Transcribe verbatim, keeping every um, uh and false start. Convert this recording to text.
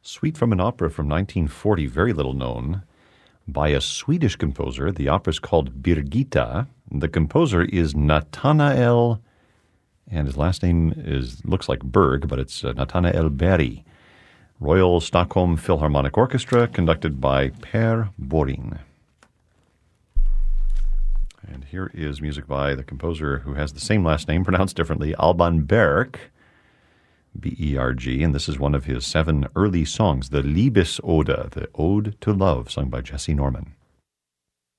Suite from an opera from nineteen forty, very little known, by a Swedish composer. The opera is called Birgitta. The composer is Nathanael, and his last name is looks like Berg, but it's uh, Nathanael Berg. Royal Stockholm Philharmonic Orchestra, conducted by Per Boring. And here is music by the composer who has the same last name, pronounced differently, Alban Berg, B E R G, and this is one of his seven early songs, the Liebesode, the Ode to Love, sung by Jesse Norman.